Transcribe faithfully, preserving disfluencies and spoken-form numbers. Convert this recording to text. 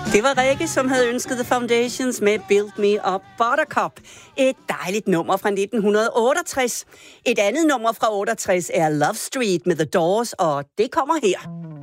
Det var Rikke, som havde ønsket The Foundations med Build Me Up Buttercup. Et dejligt nummer fra nitten otteogtres. Et andet nummer fra otteogtres er Love Street med The Doors, og det kommer her.